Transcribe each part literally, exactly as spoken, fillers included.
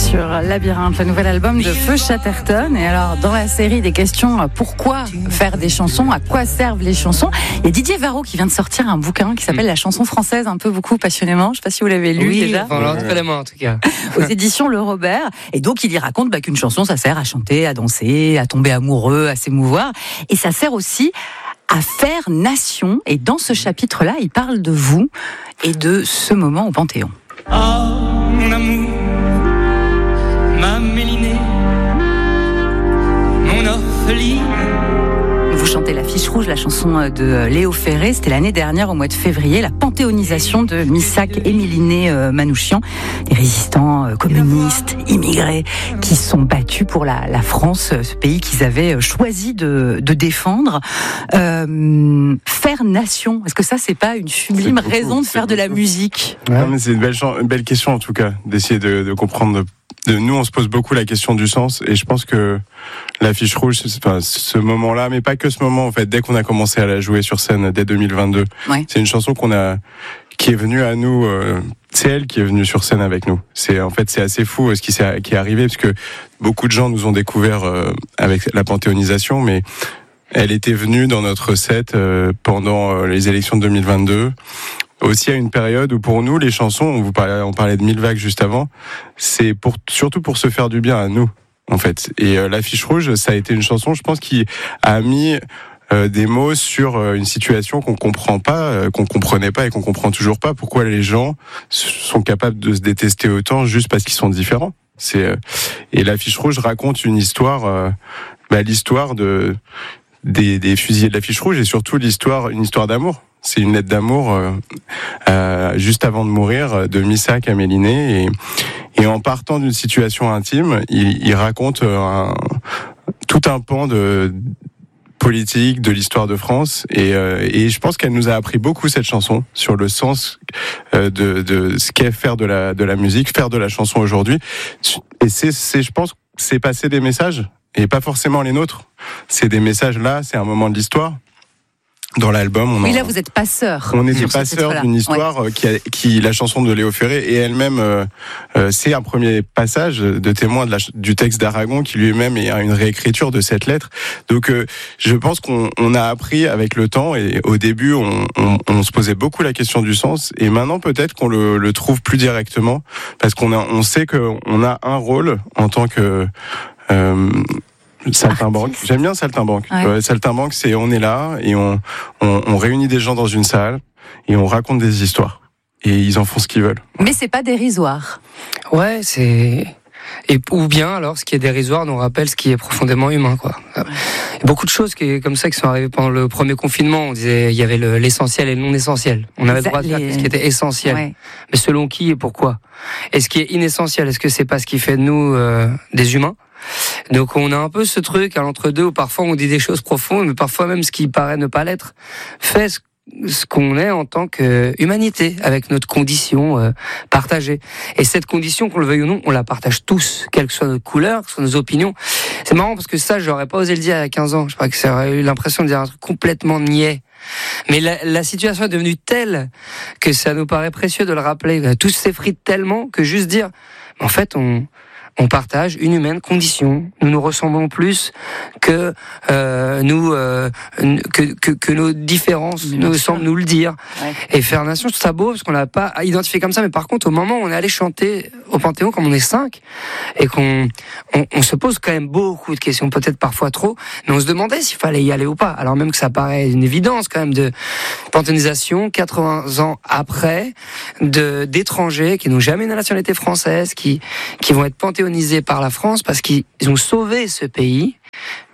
sur Labyrinthe, le nouvel album de Feu Chatterton. Et alors, dans la série des questions, pourquoi faire des chansons, à quoi servent les chansons, il y a Didier Varro qui vient de sortir un bouquin qui s'appelle La chanson française, un peu beaucoup passionnément. Je ne sais pas si vous l'avez lu oui, déjà. Enfin, entre les mains en tout cas. Aux éditions Le Robert. Et donc, il y raconte bah, qu'une chanson, ça sert à chanter, à danser, à tomber amoureux, à s'émouvoir. Et ça sert aussi à faire nation. Et dans ce chapitre-là, il parle de vous et de ce moment au Panthéon. Ah, mon amour, ma Mélinée, mon orpheline. Vous chantez l'affiche rouge, la chanson de Léo Ferré. C'était l'année dernière, au mois de février, la panthéonisation de Missak et Méliné Manouchian, des résistants communistes, immigrés, qui se sont battus pour la, la France, ce pays qu'ils avaient choisi de, de défendre. Euh, faire nation, est-ce que ça, c'est pas une sublime beaucoup, raison de faire beaucoup. de la musique ? Ouais, mais c'est une belle, une belle question en tout cas, d'essayer de, de comprendre. De, nous, on se pose beaucoup la question du sens, et je pense que l'affiche rouge, c'est, enfin, ce moment-là, mais pas que ce moment, en fait, dès qu'on a commencé à la jouer sur scène, dès deux mille vingt-deux, ouais. C'est une chanson qu'on a, qui est venue à nous, euh, c'est elle qui est venue sur scène avec nous. C'est, en fait, c'est assez fou ce qui, s'est, qui est arrivé, parce que beaucoup de gens nous ont découvert euh, avec la panthéonisation, mais elle était venue dans notre set euh, pendant euh, les élections de deux mille vingt-deux. Aussi à une période où pour nous les chansons, on vous parlait, on parlait de Mille vagues juste avant, c'est pour surtout pour se faire du bien à nous en fait. Et euh, l'affiche rouge, ça a été une chanson, je pense, qui a mis euh, des mots sur euh, une situation qu'on comprend pas, euh, qu'on comprenait pas et qu'on comprend toujours pas. Pourquoi les gens sont capables de se détester autant juste parce qu'ils sont différents. C'est euh, et l'affiche rouge raconte une histoire, euh, bah, l'histoire de des, des fusillés de l'affiche rouge et surtout l'histoire, une histoire d'amour. C'est une lettre d'amour euh, euh, juste avant de mourir de Missak à Méliné, et, et en partant d'une situation intime, il, il raconte un, tout un pan de politique de l'histoire de France, et, euh, et je pense qu'elle nous a appris beaucoup, cette chanson, sur le sens euh, de, de ce qu'est faire de la, de la musique, faire de la chanson aujourd'hui. Et c'est, c'est, je pense, c'est passer des messages, et pas forcément les nôtres. C'est des messages là, c'est un moment de l'histoire. Dans l'album, on oui, en... là, vous êtes passeur. On était passeur d'une histoire ouais. qui, a, qui, la chanson de Léo Ferré, et elle-même, euh, euh, c'est un premier passage de témoin de la, du texte d'Aragon, qui lui-même est une réécriture de cette lettre. Donc, euh, je pense qu'on on a appris avec le temps, et au début, on, on, on se posait beaucoup la question du sens, et maintenant, peut-être qu'on le, le trouve plus directement, parce qu'on a, on sait qu'on a un rôle en tant que... Euh, Saltimbanque. J'aime bien Saltimbanque. Ouais. Euh, Saltimbanque, c'est on est là et on, on on réunit des gens dans une salle et on raconte des histoires et ils en font ce qu'ils veulent. Mais c'est pas dérisoire. Ouais, c'est et ou bien alors ce qui est dérisoire nous rappelle ce qui est profondément humain, quoi. Il y a beaucoup de choses qui comme ça qui sont arrivées pendant le premier confinement. On disait il y avait le, l'essentiel et le non essentiel. On avait le droit de faire les... ce qui était essentiel. Ouais. Mais selon qui et pourquoi? Et ce qui est inessentiel, est-ce que c'est pas ce qui fait de nous euh, des humains? Donc on a un peu ce truc à l'entre-deux où parfois on dit des choses profondes, mais parfois même ce qui paraît ne pas l'être fait ce, ce qu'on est en tant qu'humanité, avec notre condition euh, partagée. Et cette condition, qu'on le veuille ou non, on la partage tous, quelle que soit notre couleur, que soient nos opinions. C'est marrant parce que ça, j'aurais pas osé le dire il y a quinze ans. Je crois que j'aurais eu l'impression de dire un truc complètement niais. Mais la, la situation est devenue telle que ça nous paraît précieux de le rappeler. Tous s'effritent tellement que juste dire, en fait, on... on partage une humaine condition. Nous nous ressemblons plus que euh, nous euh, que, que que nos différences Bien nous sûr. semblent nous le dire. Ouais. Et faire nation, c'est ça beau parce qu'on l'a pas identifié comme ça. Mais par contre, au moment où on est allé chanter au Panthéon, comme on est cinq, et qu'on on, on se pose quand même beaucoup de questions, peut-être parfois trop, mais on se demandait s'il fallait y aller ou pas. Alors même que ça paraît une évidence quand même de panthéonisation, quatre-vingts ans après, de d'étrangers qui n'ont jamais une nationalité française, qui qui vont être panthéonisés par la France parce qu'ils ont sauvé ce pays. Pourquoi ?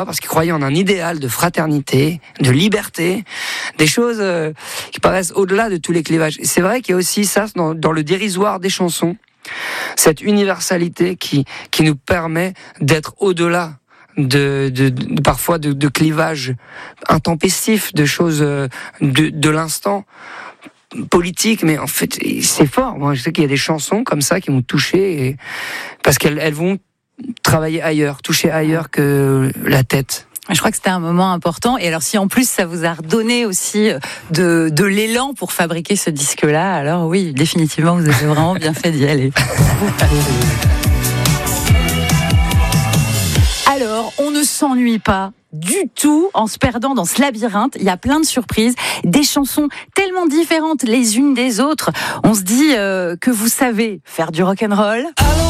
Parce qu'ils croyaient en un idéal de fraternité, de liberté, des choses euh, qui paraissent au-delà de tous les clivages. Et c'est vrai qu'il y a aussi ça dans, dans le dérisoire des chansons, cette universalité qui, qui nous permet d'être au-delà de, de, de parfois de, de clivages intempestifs, de choses euh, de, de l'instant. Politique, mais en fait c'est fort. Moi je sais qu'il y a des chansons comme ça qui m'ont touché et... parce qu'elles elles vont travailler ailleurs, toucher ailleurs que la tête. Je crois que c'était un moment important. Et alors si en plus ça vous a redonné aussi de, de l'élan pour fabriquer ce disque-là, alors oui, définitivement vous avez vraiment bien fait d'y aller. alors, on ne s'ennuie pas du tout en se perdant dans ce labyrinthe. Il y a plein de surprises, des chansons tellement différentes les unes des autres. On se dit euh, que vous savez faire du rock'n'roll.